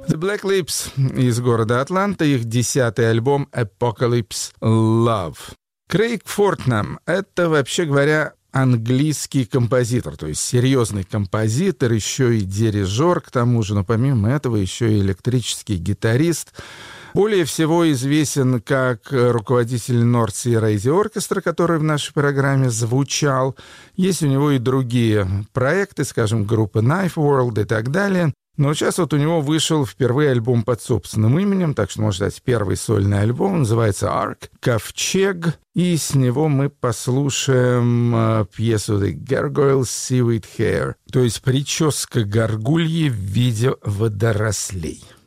The Black Lips из города Атланта, их 10-й альбом Apocalypse Love. Крейг Фортнам — это, вообще говоря, английский композитор, то есть серьезный композитор, еще и дирижер к тому же, но помимо этого еще и электрический гитарист. Более всего известен как руководитель North Sea Radio Orchestra, который в нашей программе звучал. Есть у него и другие проекты, скажем, группы Knife World и так далее. Но сейчас вот у него вышел впервые альбом под собственным именем, так что, можно сказать, первый сольный альбом, называется «Ark», «Ковчег», и с него мы послушаем пьесу «The Gargoyle's Seaweed Hair», то есть прическа горгульи в виде водорослей.